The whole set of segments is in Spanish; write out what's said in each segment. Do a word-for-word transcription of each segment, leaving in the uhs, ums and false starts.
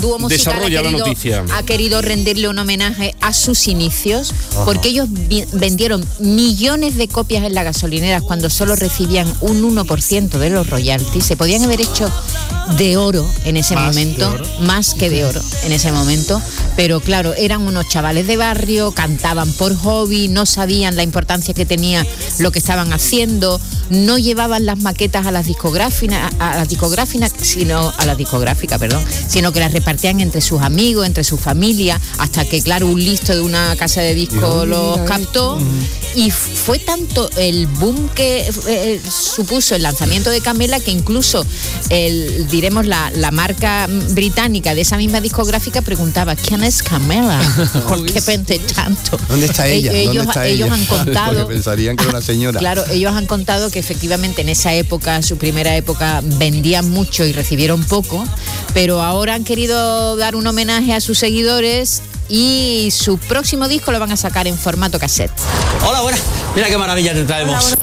dúo musical Desarrolla ha querido, la noticia. ha querido rendirle un homenaje a sus inicios, Ajá. porque ellos vi- vendieron millones de copias en las gasolineras cuando solo recibían un uno por ciento de los royalties. Se podían haber hecho de oro en ese Más momento, de oro. más que de oro en ese momento, pero claro, eran unos chavales de barrio, cantaban por hobby, no sabían la importancia que tenía lo que estaban haciendo, no llevaban las maquetas a las discográficas, a las discográficas, sino a las discográficas, perdón, sino que las repartían entre sus amigos, entre su familia, hasta que claro, un listo de una casa de discos los captó. Y fue tanto el boom que eh, supuso el lanzamiento de Camela que incluso el, diremos la, la marca británica de esa misma discográfica preguntaba ¿quién es Camela? ¿Por qué vende tanto? ¿Dónde está ella? Ellos, ¿Dónde está ellos ella? han contado Porque pensarían que era una señora. Claro, ellos han contado que efectivamente en esa época, su primera época, vendían mucho y recibieron poco, pero ahora han querido dar un homenaje a sus seguidores y su próximo disco lo van a sacar en formato cassette. Hola, buenas. Mira qué maravilla te traemos.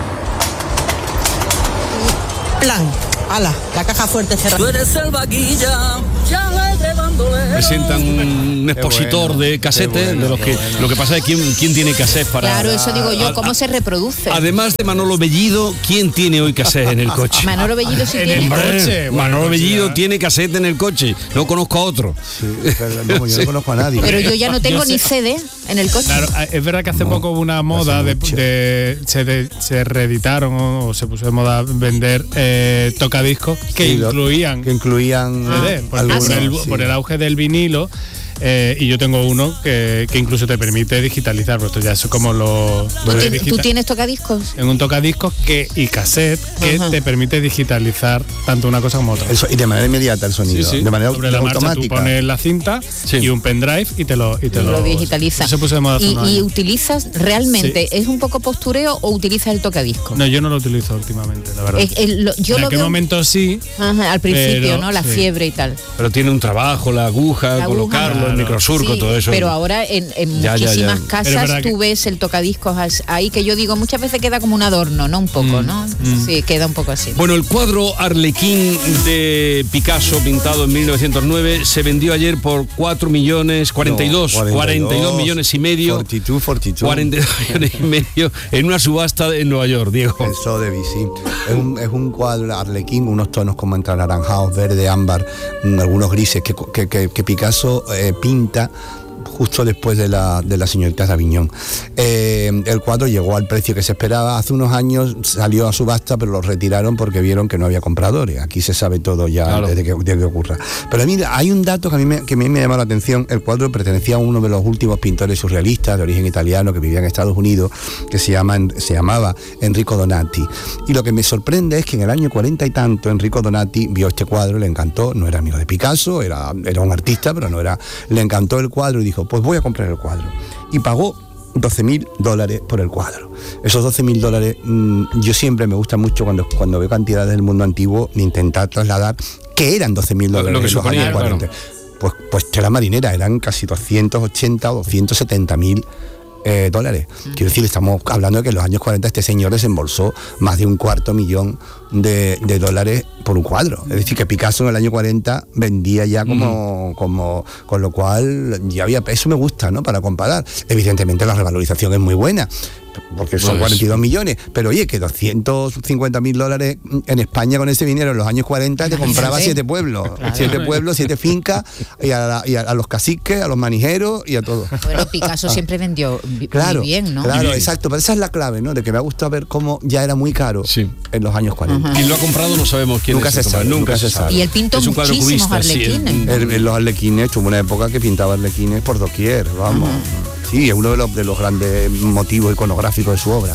Plan, ala, la caja fuerte cerrada. Tú eres el vaquilla, ya alegre dándole. Presentan un expositor bueno, de cassette, qué bueno, de los qué que bueno. lo que pasa es quién, quién tiene cassette para. Claro, eso digo yo, a- ¿cómo a- se reproduce? Además de Manolo Bellido, ¿quién tiene hoy cassette en el coche? Manolo Bellido sí En tiene. el Hombre, coche, bueno, Manolo coche, Bellido ya. tiene cassette en el coche. No conozco a otro. Sí, pero, vamos, yo no conozco a nadie. Pero yo ya no tengo Yo ni sé- C D en el coche. Claro, es verdad que hace No, poco hubo una moda de, mucho. de- se, de- se reeditaron o, o se puso de moda vender eh, tocadiscos que Sí, lo- incluían que incluían C D, por, algunos, por el, sí. por el auge del vinilo. Eh, y yo tengo uno que, que incluso te permite digitalizar, pero esto ya es como lo... ¿Tú, lo tien- digita- tú tienes tocadiscos? en un tocadiscos que, y cassette que Ajá. te permite digitalizar tanto una cosa como otra. El so- y de manera inmediata el sonido, Sí, sí. de manera Sobre la marcha tú automática. pones la cinta Sí. y un pendrive y te lo, y te Lo lo, digitaliza. Eso se puso de moda hace ¿Y, unos y años. utilizas realmente, es un poco postureo o utilizas el tocadisco? No, yo no lo utilizo últimamente, la verdad. Es- el- lo- yo en lo aquel veo momento sí, ajá, al principio, pero, ¿no? La sí. fiebre y tal. Pero tiene un trabajo, la aguja, La aguja. colocarlo, el Claro. microsurco, Sí, todo eso. pero ahora en, en Ya, ya, muchísimas ya. Pero es casas verdad tú que- ves el tocadiscos as- ahí que yo digo, muchas veces queda como un adorno, ¿no? Un poco, Mm, ¿no? mm. Sí, queda un poco así. Bueno, el cuadro Arlequín de Picasso, pintado en mil novecientos nueve, se vendió ayer por cuatro millones, cuarenta y dos, No, cuarenta y dos millones y medio, cuarenta y dos, cuarenta y dos. cuarenta y dos millones y medio en una subasta en Nueva York, Diego. El Sotheby's, sí. Es un, es un cuadro Arlequín, unos tonos como entre anaranjados, verde, ámbar, mm, algunos grises que, que, que- que Picasso eh, pinta justo después de la, de la señorita de Aviñón. Eh, el cuadro llegó al precio que se esperaba. Hace unos años salió a subasta, pero lo retiraron porque vieron que no había compradores. Aquí se sabe todo ya Claro. desde que, desde que ocurra. Pero mira, hay un dato que a mí me, que a mí me llama la atención. El cuadro pertenecía a uno de los últimos pintores surrealistas de origen italiano que vivía en Estados Unidos, que se, llama, se llamaba Enrico Donati. Y lo que me sorprende es que en el año cuarenta y tanto Enrico Donati vio este cuadro, le encantó, no era amigo de Picasso, era, era un artista, pero no era, le encantó el cuadro y dijo, pues voy a comprar el cuadro. Y pagó doce mil dólares por el cuadro. Esos doce mil dólares, mmm, yo siempre me gusta mucho cuando, cuando veo cantidades del mundo antiguo, intentar trasladar que eran doce mil dólares Lo que en los suponía, años cuarenta. Pues, pues tela marinera, eran casi doscientos ochenta o doscientos setenta mil eh, dólares. Quiero decir, estamos hablando de que en los años cuarenta este señor desembolsó más de un cuarto millón de, de dólares por un cuadro. Es decir, que Picasso en el año cuarenta vendía ya como, como, con lo cual ya había, eso me gusta, ¿no? Para comparar. Evidentemente la revalorización es muy buena, porque son Pues, cuarenta y dos millones, pero oye, que doscientos cincuenta mil dólares en España con ese dinero en los años cuarenta te compraba Fíjate. siete pueblos, siete pueblos, siete fincas, y, a, la- y a, a los caciques, a los manijeros y a todos. Bueno, Picasso siempre vendió vi- Claro, muy bien, ¿no? claro, bien. exacto, pero esa es la clave, ¿no? De que me ha gustado ver cómo ya era muy caro Sí. en los años cuarenta. Quien lo ha comprado no sabemos quién Nunca es. se el sabe, comprador, nunca se sabe. Y él pintó Es un cuadro muchísimos cubista, sí, arlequines. El- el- los arlequines, tuvo una época que pintaba arlequines por doquier, vamos. Sí, es uno de los, de los grandes motivos iconográficos de su obra.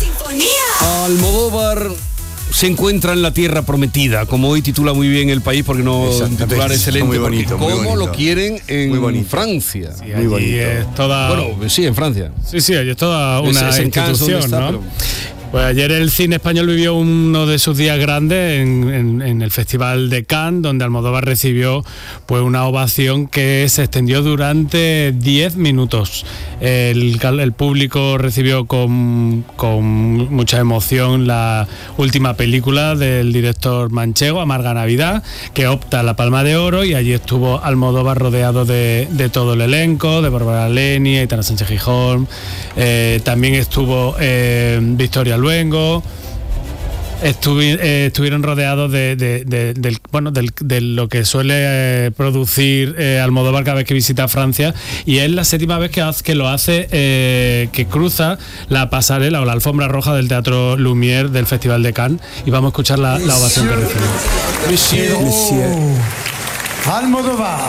Almodóvar se encuentra en la tierra prometida, como hoy titula muy bien El País, porque no un Exactamente. titular excelente, Muy porque bonito, muy cómo bonito. lo quieren en Muy bonito. Francia. Sí, muy allí bonito. es toda, Bueno, sí, en Francia. sí, sí, allí es toda Es- una es en Cannes donde institución, está, ¿no? pero- Pues ayer el cine español vivió uno de sus días grandes en, en, en el Festival de Cannes, donde Almodóvar recibió pues una ovación que se extendió durante diez minutos. El, el público recibió con, con mucha emoción la última película del director manchego, Amarga Navidad, que opta a la Palma de Oro, y allí estuvo Almodóvar rodeado de, de todo el elenco, de Bárbara Leni, Aitana Sánchez Gijón, eh, también estuvo eh, Victoria Luengo. Estuvi, eh, estuvieron rodeados de, de, de, del, bueno, del, de lo que suele eh, producir eh, Almodóvar cada vez que visita Francia, y es la séptima vez que, hace, que lo hace, eh, que cruza la pasarela o la alfombra roja del Teatro Lumière del Festival de Cannes, y vamos a escuchar la, la ovación que recibió. Monsieur, Monsieur Almodóvar.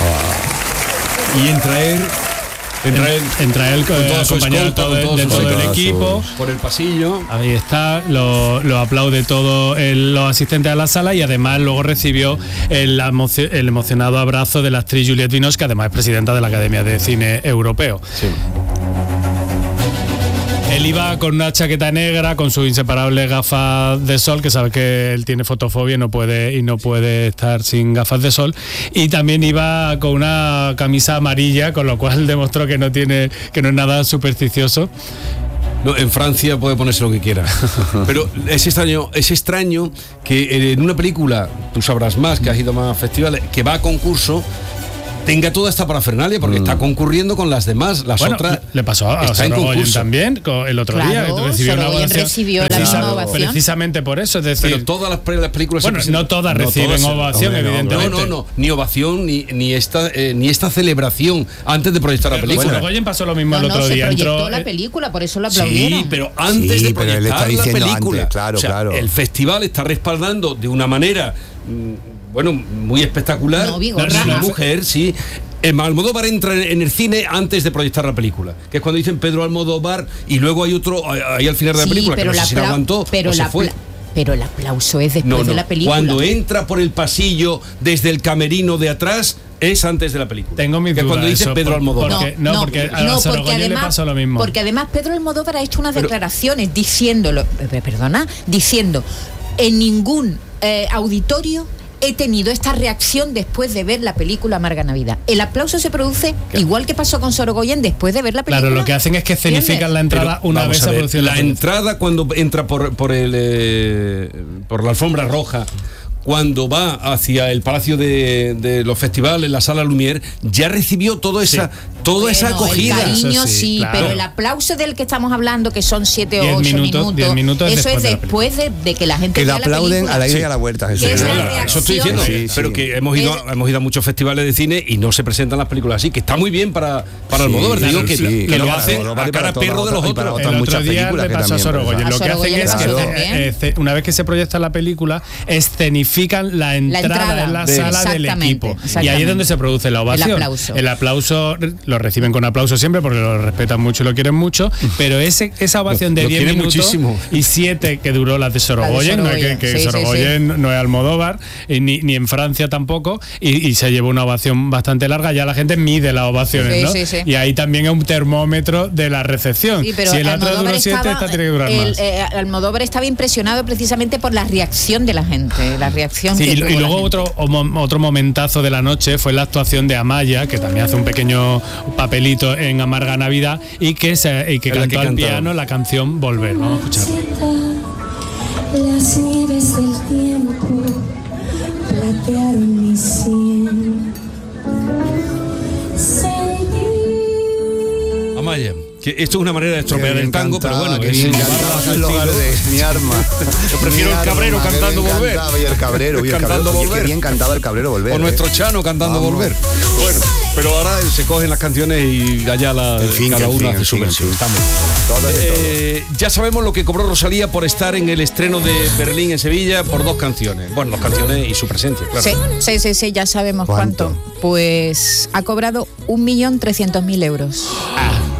Y entra él Entra él, entra él con toda su acompañado escolta, todo, con de todo el equipo por el pasillo. Ahí está, lo, lo aplaude todo el, los asistentes a la sala, y además luego recibió el, el emocionado abrazo de la actriz Juliette Binoche, que además es presidenta de la Academia de Cine Europeo. Sí. Él iba con una chaqueta negra, con sus inseparables gafas de sol, que sabe que él tiene fotofobia y no puede, y no puede estar sin gafas de sol. Y también iba con una camisa amarilla, con lo cual demostró que no tiene, que no es nada supersticioso. No, en Francia puede ponerse lo que quiera. Pero es extraño, es extraño que en una película, tú sabrás más, que has ido a más festivales, que va a concurso, tenga toda esta parafernalia, porque mm. está concurriendo con las demás, las bueno, otras. Le pasó a Sorogoyen también el otro claro, día, que recibió una ovación. recibió la misma ovación. Precisamente por eso, es decir. Pero todas las, las películas. Bueno, no todas no reciben todas, ovación, no, evidentemente. No, no, no, ni ovación ni, ni esta eh, ni esta celebración antes de proyectar la película. Sorogoyen pasó lo mismo no, el otro no, día. Se proyectó entró, la película, por eso lo aplaudieron. Sí, pero antes sí, de proyectar la película. Antes, claro, o sea, claro. El festival está respaldando de una manera, bueno, muy espectacular. No, Vigorra. Una mujer, sí. Almodóvar entra en el cine antes de proyectar la película, que es cuando dicen Pedro Almodóvar, y luego hay otro ahí al final de la sí, película que no sé si la aguantó pero o la se fue. Pero el aplauso es después no, no. de la película. Cuando entra por el pasillo desde el camerino de atrás es antes de la película. Tengo mis que dudas. Cuando dice eso, Pedro por, Almodóvar. Porque, no, no, porque a no, Sorogoyen porque además, le pasó lo mismo. Porque además Pedro Almodóvar ha hecho unas pero, declaraciones diciéndolo, perdona, diciendo en ningún eh, auditorio he tenido esta reacción después de ver la película Amarga Navidad. El aplauso se produce claro. igual que pasó con Sorogoyen después de ver la película. Claro, lo que hacen es que escenifican la entrada Pero, una vez a ver, la, la entrada cuando entra por por el eh, por la alfombra roja, cuando va hacia el Palacio de, de los Festivales, la Sala Lumière, ya recibió toda esa, sí. toda bueno, esa acogida. El cariño sí, sí claro. Pero el aplauso del que estamos hablando, que son siete o ocho minutos, minutos, minutos eso después es de después de, de que la gente que vea le aplauden la a la ida sí. y a la vuelta. Sí, es la eso estoy diciendo, sí, sí. pero que hemos ido, es, hemos ido a muchos festivales de cine y no se presentan las películas así, que está muy bien para, para sí, Almodóvar, digo que, sí, que, que lo hace a cara perro de los otros. El otro día le pasó a Sorogoyen. Lo que hacen es que una vez que se proyecta la película, escenifican la entrada en la sala del equipo, y ahí es donde se produce la ovación. El aplauso. El aplauso lo reciben con aplauso siempre porque lo respetan mucho y lo quieren mucho, pero ese, esa ovación de diez minutos muchísimo. y siete que duró la de Sorogoyen, la de Sorogoyen. no es que, que sí, Sorogoyen sí, sí. no es Almodóvar, ni, ni en Francia tampoco, y, y se llevó una ovación bastante larga. Ya la gente mide las ovaciones, sí, ¿no? Sí, sí. Y ahí también es un termómetro de la recepción. Sí, pero si el Almodóvar otro duró siete, esta tiene que durar el, más. Eh, Almodóvar estaba impresionado precisamente por la reacción de la gente, la reacción sí, que y, y luego otro otro momentazo de la noche fue la actuación de Amaya, que también hace un pequeño papelito en Amarga Navidad, y que, se, y que cantó que al piano la canción Volver. Vamos a escucharla. Las nieves del tiempo platearon mi sien. Amaya, que esto es una manera de estropear el tango, pero bueno, que es mi arma. Yo prefiero el Cabrero cantando Volver. Y el Cabrero, y el cantando Cabrero. Volver. Qué bien cantaba el Cabrero Volver. O ¿eh? nuestro Chano cantando Vamos. Volver. Bueno, pero ahora se cogen las canciones y allá la, en fin, cada uno hace su versión. Eh, ya sabemos lo que cobró Rosalía por estar en el estreno de Berlín en Sevilla por dos canciones. Bueno, dos canciones y su presencia, claro. Sí, sí, sí, sí, ya sabemos cuánto. ¿Cuánto? Pues ha cobrado un millón trescientos mil euros. Ah.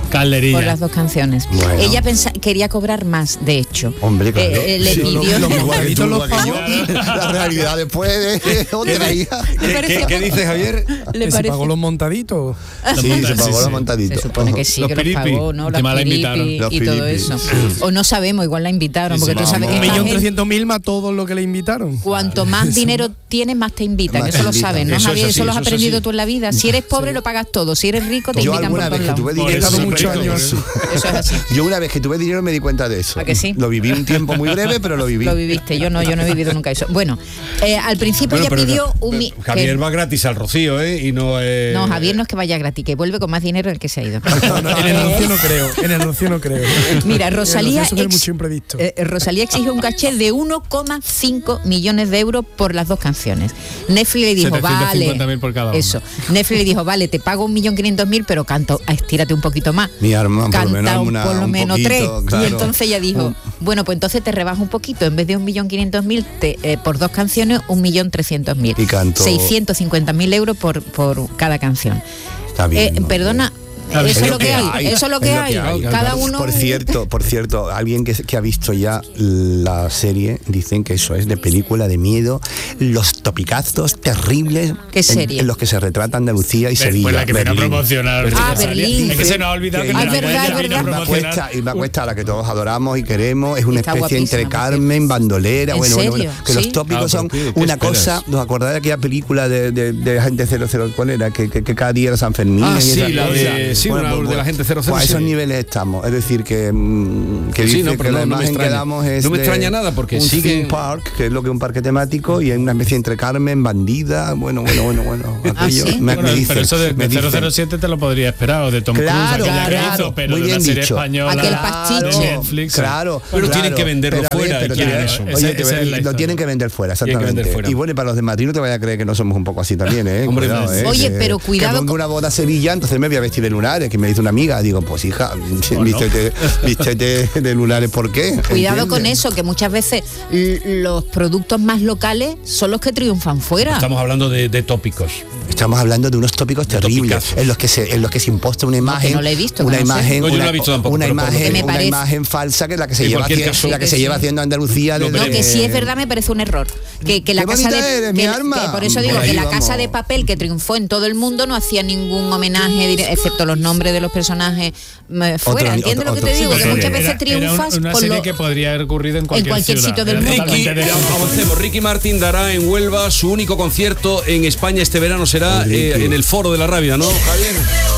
Calderilla. por las dos canciones. Bueno. Ella pensa, quería cobrar más, de hecho. Hombre, claro. Eh, eh, le Sí, pidió... lo- lo- lo- Igualito lo- los lo- La realidad después de otra día. ¿Qué, qué- qué dices, Javier? Le Que se parece- pagó los montaditos. Sí, se pagó sí, los sí. montaditos. Se supone que sí, Los que los piripi, pagó, ¿no? que Los más la piripi invitaron. Los y todo piripi. eso. O no sabemos, igual la invitaron, Sí, porque sí, tú sabes vamos. que Un esta millón gente, trescientos mil más todo lo que le invitaron. cuanto más dinero tienes, más te invitan. Más Eso te lo invitan. sabes, ¿no, Eso es Javier? así, Eso lo has eso es aprendido así. tú en la vida. Si eres pobre, lo pagas todo. Si eres rico, te Yo invitan por alguna todos vez que lados. tuve Por dinero, eso me di muchos cuenta de años. eso. Eso es así. Yo una vez que tuve dinero me di cuenta de eso. ¿A que sí? Lo viví un tiempo muy breve, pero lo viví. Lo viviste, yo no, yo no he vivido nunca eso. Bueno, eh, al principio Bueno, ella pero- pidió un... mi- pero Javier que- va gratis al Rocío, ¿eh? Y no... Eh, No, Javier no es que vaya gratis, que vuelve con más dinero del que se ha ido. No, no, en el Rocío no creo. En el Rocío no creo. Mira, Rosalía, Eso es ex- mucho imprevisto. eh, Rosalía exige un caché de uno coma cinco millones de euros por las dos canciones. Netflix le dijo, setecientos cincuenta vale, mil por cada una. eso. Netflix le dijo, vale, te pago un millón quinientos mil, pero canta, estírate un poquito más. Mi arma, por lo Canta menos un- una- por lo un menos poquito, tres. claro. Y entonces ella dijo, bueno, pues entonces te rebajo un poquito, en vez de un millón quinientos mil eh, por dos canciones, un millón trescientos mil. Y cantó- seiscientos cincuenta mil euros por, por cada canción. Está bien, Eh, ¿no? perdona, Está bien. eso es lo que hay, eso es lo que hay. Cada uno... Por cierto, por cierto, alguien que, que ha visto ya la serie dicen que eso es de película de miedo, los topicazos terribles ¿Qué en- serie? En, los que se retrata Andalucía y Sevilla. Pues la que viene a Berlín. promocionar. Ah, Rosalía. Berlín. Es que se nos ha olvidado que Ah, la es verdad, abuela es vino a verdad. Una promocionar. cuesta, y una cuesta a la que todos adoramos y queremos, es una Está especie entre guapísima, por Carmen, bandolera, ¿En bueno, bueno, serio? bueno, que ¿Sí? los tópicos Ah, son ¿pero qué- qué una esperas? cosa, ¿nos acordáis de aquella película de, de, de Agente cero cero, cuál era? Que, que, que cada día era San Fermín. Ah, y sí, esas la cosas. de- sí, una de la Agente cero cero, pues a esos sí. niveles estamos, es decir, que, mm, que Sí, dice no, pero que no- la no me imagen que extraña. damos es No me de extraña nada, porque un sigue- theme park, que es lo que es un parque temático, y es una especie entre Carmen, bandida, bueno, bueno, bueno, bueno. Ah, aquello, ¿sí? me, Bueno, me dicen, pero eso de, me de dicen. cero cero siete te lo podría esperar, o de Tom Claro, Cruise, aquella que claro, hizo, pero muy de bien una serie dicho. española Aquel de pastiche. Netflix. Claro, Pero claro, tienen que venderlo pero a ver, fuera, pero y quieren tienen- eso. oye, Esa- te- esa es la lo historia. tienen que vender fuera, Tienen que exactamente. vender fuera. Y bueno, y para los de Madrid no te vayas a creer que no somos un poco así también, ¿eh? Hombre, Cuidado, no. ¿eh? Oye, Que- pero cuidado Que pongo con- una boda a Sevilla, entonces me voy a vestir de lunares, que me dice una amiga. Digo, pues hija, vístete, vístete de lunares, ¿por qué? Cuidado con ¿Entiendes? eso, que muchas veces l- los productos más locales son los que triunfan fuera. Estamos hablando de, de tópicos. Estamos hablando de unos tópicos terribles topicazos. en los que se en los que se imposta una imagen, no la he visto, una que no sé. imagen, No, yo no una, la he visto tampoco, una pero por lo imagen, que me una parece. imagen falsa que es la que se En lleva cualquier haciendo, caso- la que Sí, se que lleva sí. haciendo Andalucía No, desde No, que sí es verdad, me parece un error. Que, que la Qué casa de bonita eres, mi que- arma. que por eso digo Por que ahí la vamos. Casa de Papel, que triunfó en todo el mundo, no hacía ningún homenaje, dire- excepto los nombres de los personajes eh, fuera. Otro- ¿Entiendes otro- lo que te otro- digo? sí, Que sí, muchas sí. veces Era- era triunfas una con serie lo- que podría haber ocurrido en cualquier, cualquier ciudad. sitio del Era mundo. Ricky, totalmente de- avancemos. Ricky Martin dará en Huelva su único concierto en España este verano. Será Ricky. eh, en el Foro de la Rabia, ¿no, Javier?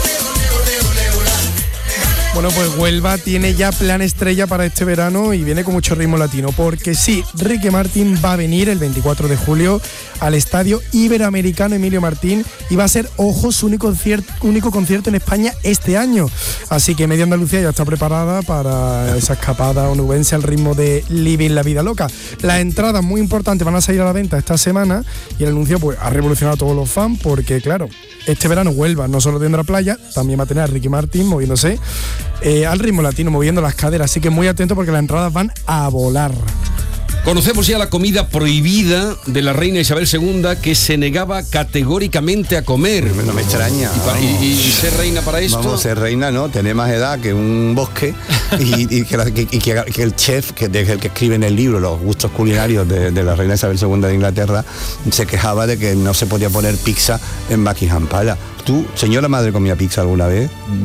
Bueno, pues Huelva tiene ya plan estrella para este verano y viene con mucho ritmo latino, porque sí, Ricky Martin va a venir el veinticuatro de julio al Estadio Iberoamericano Emilio Martín y va a ser, ojo, su único concierto, único concierto en España este año. Así que Media Andalucía ya está preparada para esa escapada onubense al ritmo de Living la Vida Loca. Las entradas muy importantes van a salir a la venta esta semana y el anuncio pues ha revolucionado a todos los fans porque, claro, este verano Huelva no solo tendrá playa, también va a tener a Ricky Martin moviéndose eh, al ritmo latino, moviendo las caderas. Así que muy atento porque las entradas van a volar. Conocemos ya la comida prohibida de la reina Isabel segunda, que se negaba categóricamente a comer. No me extraña. Y, pa- y- y ser reina para esto. Vamos, ser reina, ¿no? Tener más edad que un bosque y, y que, la- que- y que- que el chef, que desde el que escribe en el libro los gustos culinarios de, de la reina Isabel segunda de Inglaterra, se quejaba de que no se podía poner pizza en Buckingham Palace. ¿Tú, señora madre, comía pizza alguna vez?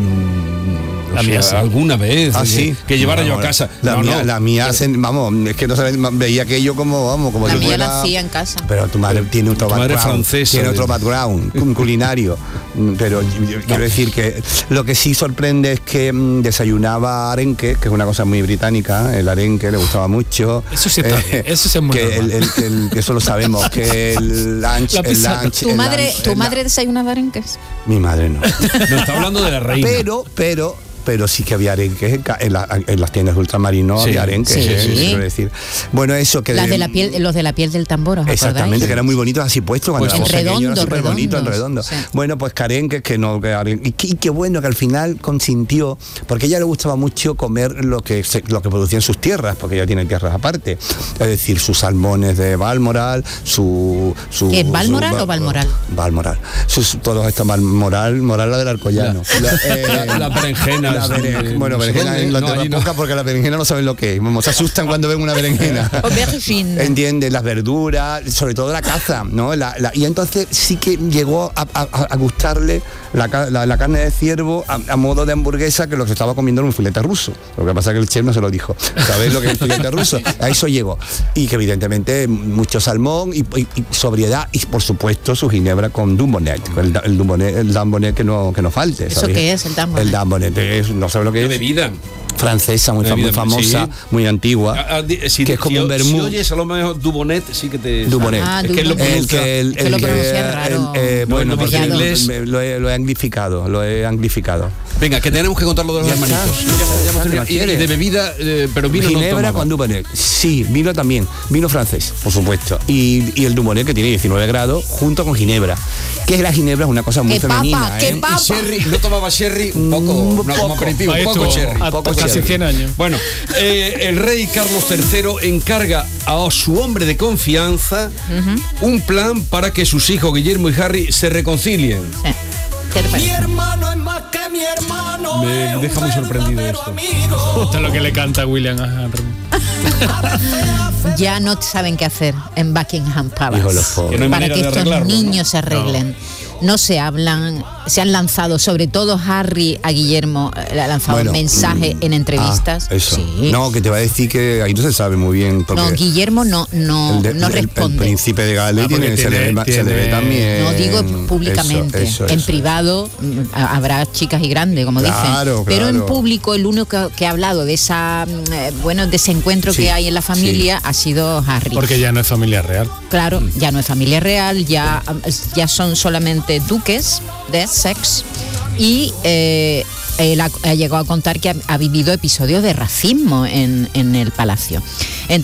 La mía, sí. alguna vez. ¿Ah, que- sí? Que llevara No, yo a no, casa. La No, mía, no. la mía se- vamos, es que no sabes, veía aquello como, vamos, como La si mía fuera- la hacía en casa. Pero tu madre tiene otro Tu madre background, francesa, tiene de- otro background cu- culinario. Mm, Pero yo- yo quiero decir que lo que sí sorprende es que mm, desayunaba arenque, que es una cosa muy británica, el arenque le gustaba mucho. Eso sí está bien, eso sí es muy que normal. el, el- que el- que eso lo sabemos, que el lunch, La el pizza. lunch, ¿Tu el madre, lunch, tu el madre lunch- desayunaba arenques? Mi madre no. No, está hablando de la reina. Pero, pero, pero sí que había arenques en, ca- en la- en las tiendas de ultramarinos, Sí, había arenques, sí. eh, quiero decir. Bueno, eso que Las de la piel, los de la piel del tambor, ¿os acordáis? exactamente, que eran muy bonitos así puestos cuando Pues éramos en pequeños, era redondo, súper bonito, en redondos, redondo. sí. Bueno, pues carenques que no que aren- y, qué- y qué bueno que al final consintió, porque a ella le gustaba mucho comer lo que se- lo que producía en sus tierras, porque ella tiene tierras aparte, es decir, sus salmones de Balmoral, su, su ¿Qué, su- Balmoral ba- o Balmoral? Balmoral, sus todos estos Balmoral, Moral la del Alcoyano. La, eh, La, la berenjena berenjenas. Berenjena, eh, bueno, no sé berenjena dónde, en no, Inglaterra allí no. poca porque las berenjenas no saben lo que es. Vamos, se asustan cuando ven una berenjena. Aubergine. ¿Entiendes? Las verduras, sobre todo la caza, ¿no? La, la, y entonces sí que llegó a, a, a gustarle la, la, la carne de ciervo a, a modo de hamburguesa, que lo que estaba comiendo era un filete ruso. Lo que pasa es que el chef no se lo dijo. ¿Sabéis lo que es el filete ruso? A eso llegó. Y que evidentemente mucho salmón y, y, y sobriedad y por supuesto su ginebra con Dubonnet, el, el Dubonnet, el Dambonnet que no, que no falte. ¿Eso ¿sabéis? qué es el Dambonnet? El Dambonnet es, no sabe lo que Qué es. bebida. Francesa, muy, Bebida, muy famosa, sí. muy antigua, Ah, ah, di- si, que es como si, un vermú. Si oyes a lo mejor Dubonnet, sí que te... Dubonnet. Ah, Es que él lo Dubonnet. El pronuncia... que, el, Es que lo el que- pronuncia raro. el, eh, No, bueno, no, porque en lo, inglés. lo he, lo he anglificado, lo he anglificado. Venga, que tenemos que contar lo de los Ya hermanitos. está. Ya, ya hemos ¿Qué terminado. Y, quiere? y de bebida, eh, pero vino no Ginebra tomaba. con Dubonnet. Sí, vino también. Vino francés, por supuesto. Y, y el Dubonnet, que tiene diecinueve grados, junto con Ginebra. Que es la Ginebra, es una cosa muy ¡Qué papa, femenina. qué ¿eh? papa! Y sherry, no tomaba sherry, un poco, Mm, no, como poco. aperitivo, Ahí poco estuvo, sherry. a- poco casi sherry. cien años. Bueno, eh, el rey Carlos tercero encarga a su hombre de confianza un plan para que sus hijos Guillermo y Harry se reconcilien. Sí. ¿Qué te parece? hermano es más que mi hermano. Me deja muy sorprendido esto. Esto es lo que le canta a William a Henry. Ya no saben qué hacer en Buckingham Palace Hijo de los pobres. Que no hay para manera que de estos arreglarlo, niños se arreglen. No. se hablan, se han lanzado, sobre todo Harry a Guillermo, eh, le ha lanzado Bueno, mensajes mm, en entrevistas. ah, eso. Sí. No, que te va a decir que ahí no se sabe muy bien. Porque No, Guillermo no, no, el, de- no el- el responde. príncipe de Gales Ah, porque tiene, se, le, tiene- ve- se le ve tiene- también. No digo públicamente, Eso, eso, en eso. privado mm, ha- habrá chicas y grandes, como Claro, dicen, pero en claro. público el único que, que ha hablado de esa mm, eh, bueno desencuentro Sí, que hay en la familia ha sido Harry. Porque ya no es familia real. Claro, ya no es familia real, ya, ya son solamente duques de Essex y eh, él ha, ha llegado a contar que ha, ha vivido episodios de racismo en, en el palacio. Entonces,